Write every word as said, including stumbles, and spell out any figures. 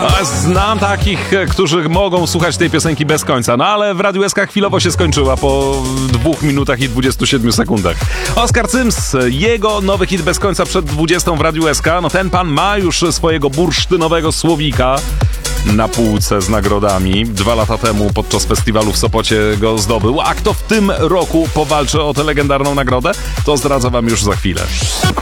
A znam takich, którzy mogą słuchać tej piosenki bez końca, no ale w Radiu S K chwilowo się skończyła po dwóch minutach i dwudziestu siedmiu sekundach. Oskar Cyms, jego nowy hit bez końca przed dwudziestą w Radiu S K, no ten pan ma już swojego bursztynowego słowika na półce z nagrodami. Dwa lata temu podczas festiwalu w Sopocie go zdobył. A kto w tym roku powalczy o tę legendarną nagrodę, to zdradzę wam już za chwilę.